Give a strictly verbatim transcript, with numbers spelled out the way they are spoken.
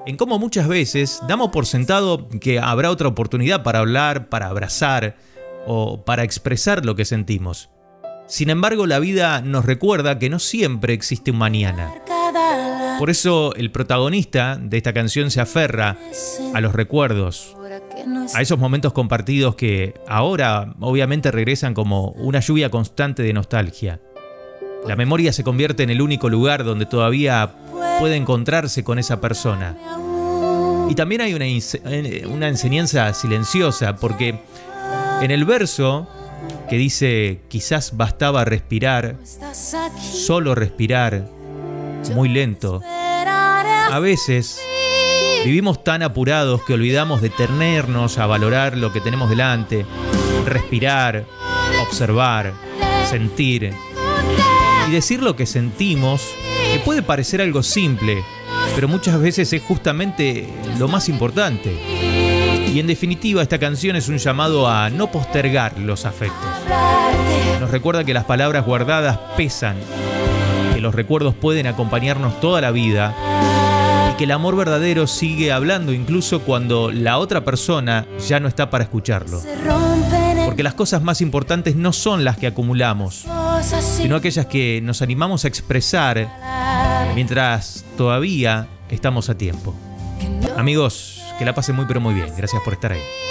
en cómo muchas veces damos por sentado que habrá otra oportunidad para hablar, para abrazar o para expresar lo que sentimos. Sin embargo, la vida nos recuerda que no siempre existe un mañana. Por eso el protagonista de esta canción se aferra a los recuerdos, a esos momentos compartidos que ahora obviamente regresan como una lluvia constante de nostalgia. La memoria se convierte en el único lugar donde todavía puede encontrarse con esa persona. Y también hay una, una enseñanza silenciosa, porque en el verso que dice quizás bastaba respirar, solo respirar, muy lento, a veces vivimos tan apurados que olvidamos detenernos a valorar lo que tenemos delante, respirar, observar, sentir y decir lo que sentimos, que puede parecer algo simple, pero muchas veces es justamente lo más importante. Y en definitiva, esta canción es un llamado a no postergar los afectos. Nos recuerda que las palabras guardadas pesan, que los recuerdos pueden acompañarnos toda la vida y que el amor verdadero sigue hablando incluso cuando la otra persona ya no está para escucharlo. Porque las cosas más importantes no son las que acumulamos, sino aquellas que nos animamos a expresar mientras todavía estamos a tiempo. Amigos, que la pasen muy pero muy bien. Gracias por estar ahí.